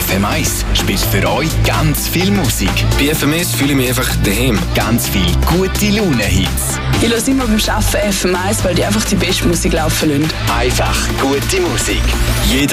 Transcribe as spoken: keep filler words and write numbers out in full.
F M eins spielt für euch ganz viel Musik. Bei F M eins fühle ich mich einfach daheim. Ganz viel gute Laune-Hits. Ich höre immer beim Arbeiten F M eins, weil die einfach die beste Musik laufen lassen. Einfach gute Musik. Jeder